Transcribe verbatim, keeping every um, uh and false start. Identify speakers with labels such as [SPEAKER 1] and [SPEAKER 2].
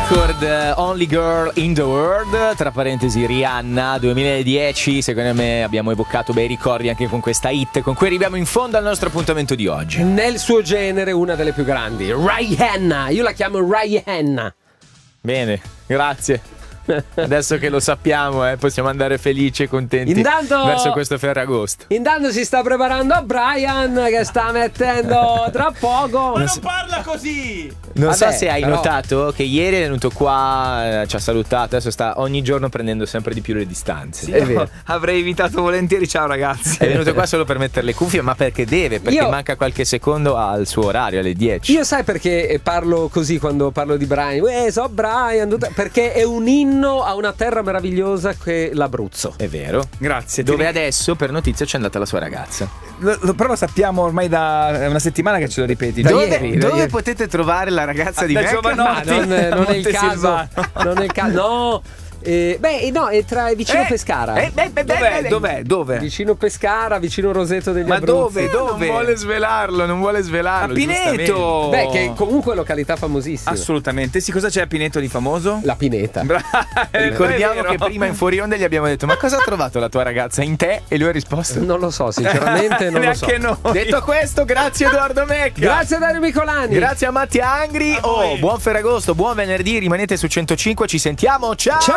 [SPEAKER 1] Record, uh, Only Girl in the World, tra parentesi Rihanna duemiladieci. Secondo me abbiamo evocato bei ricordi anche con questa hit, con cui arriviamo in fondo al nostro appuntamento di oggi.
[SPEAKER 2] Nel suo genere una delle più grandi, Rihanna. Io la chiamo Rihanna.
[SPEAKER 1] Bene, grazie. Adesso che lo sappiamo, eh, possiamo andare felici e contenti
[SPEAKER 2] Intanto,
[SPEAKER 1] verso questo Ferragosto.
[SPEAKER 2] Intanto si sta preparando Brian, che sta mettendo tra poco.
[SPEAKER 3] Ma non parla così!
[SPEAKER 1] Non
[SPEAKER 2] Vabbè,
[SPEAKER 1] so se hai
[SPEAKER 2] però...
[SPEAKER 1] notato che ieri è venuto qua, eh, ci ha salutato, adesso sta ogni giorno prendendo sempre di più le distanze.
[SPEAKER 3] Sì,
[SPEAKER 2] È
[SPEAKER 3] no,
[SPEAKER 2] vero.
[SPEAKER 3] avrei invitato volentieri, ciao ragazzi.
[SPEAKER 1] È venuto qua solo per mettere le cuffie, ma perché deve, perché
[SPEAKER 2] Io-
[SPEAKER 1] manca qualche secondo al suo orario, alle dieci.
[SPEAKER 2] Io sai perché parlo così quando parlo di Brian? Eh, so Brian, tutta- perché è un inno a una terra meravigliosa che è l'Abruzzo.
[SPEAKER 1] È vero.
[SPEAKER 3] Grazie.
[SPEAKER 1] Dove
[SPEAKER 3] ti-
[SPEAKER 1] adesso per notizia c'è andata la sua ragazza.
[SPEAKER 3] lo, lo- però lo sappiamo ormai da una settimana che ce lo ripeti.
[SPEAKER 2] Da
[SPEAKER 1] Dove,
[SPEAKER 2] ieri, da
[SPEAKER 1] dove
[SPEAKER 2] ieri.
[SPEAKER 1] potete trovare la ragazza di
[SPEAKER 3] Da
[SPEAKER 1] Mecca?
[SPEAKER 3] Giovanotti.
[SPEAKER 2] Ma non, non è il caso.
[SPEAKER 3] Montesilvano.
[SPEAKER 2] Non è il caso. No. Eh, beh, no, è tra è vicino
[SPEAKER 1] Eh,
[SPEAKER 2] Pescara.
[SPEAKER 1] eh, beh, beh, beh,
[SPEAKER 3] Dov'è?
[SPEAKER 1] beh,
[SPEAKER 3] Dov'è? Dove?
[SPEAKER 2] Vicino Pescara, vicino Roseto degli
[SPEAKER 3] Ma
[SPEAKER 2] Abruzzi.
[SPEAKER 3] dove? Dove?
[SPEAKER 1] Non vuole svelarlo, non vuole
[SPEAKER 3] A
[SPEAKER 1] svelarlo.
[SPEAKER 3] Pineto.
[SPEAKER 2] Beh, che comunque è località famosissima.
[SPEAKER 3] Assolutamente. Sì, cosa c'è a Pineto di famoso?
[SPEAKER 2] La Pineta.
[SPEAKER 3] Bra-
[SPEAKER 1] Ricordiamo
[SPEAKER 3] è vero.
[SPEAKER 1] che prima in fuori onda gli abbiamo detto: ma cosa ha trovato la tua ragazza in te? E lui ha risposto:
[SPEAKER 2] Non lo so, sinceramente non lo so.
[SPEAKER 3] Neanche noi.
[SPEAKER 1] detto questo, grazie Edoardo Mecca.
[SPEAKER 2] Grazie a Dario Micolani.
[SPEAKER 1] Grazie a Mattia Angri.
[SPEAKER 3] A
[SPEAKER 1] Oh,
[SPEAKER 3] voi.
[SPEAKER 1] buon Ferragosto, buon venerdì. Rimanete su centocinque. Ci sentiamo. Ciao.
[SPEAKER 2] Ciao.